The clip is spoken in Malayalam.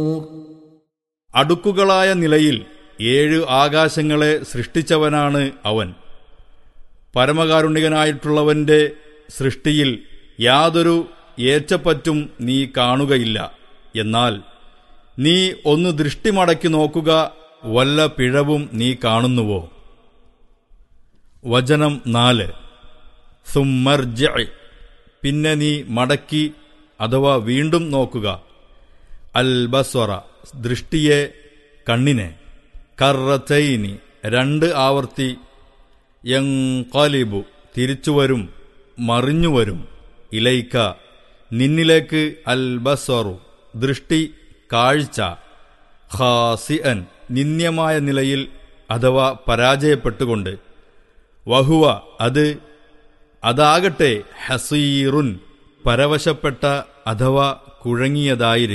അടുക്കുകളായ നിലയിൽ 7 ആകാശങ്ങളെ സൃഷ്ടിച്ചവനാണ് അവൻ. പരമകാരുണികനായിട്ടുള്ളവന്റെ സൃഷ്ടിയിൽ യാതൊരു ഏറ്റപ്പറ്റും നീ കാണുകയില്ല. എന്നാൽ നീ ഒന്ന് ദൃഷ്ടി മടക്കി നോക്കുക, വല്ല പിഴവും നീ കാണുന്നുവോ? വചനം 4. സുമ്മർജിഅ്, പിന്നെ നീ മടക്കി അഥവാ വീണ്ടും നോക്കുക, അൽ ബസ്വറ, ദൃഷ്ടിയെ, കണ്ണിനെ, കറത്തൈനി, 2 ആവർത്തി, യൻഖലിബു, തിരിച്ചുവരും, മറിഞ്ഞുവരും, ഇലൈക, നിന്നിലേക്ക്, അൽ ബസ്വറു, ദൃഷ്ടി, കാഴ്ച, ഖാസിഅൻ, നിന്ദ്യമായ നിലയിൽ അഥവാ പരാജയപ്പെട്ടുകൊണ്ട്, വഹുവ, അതാകട്ടെ, ഹസീറുൻ, പരവശപ്പെട്ട അഥവാ കുഴങ്ങിയതായിരിക്കും.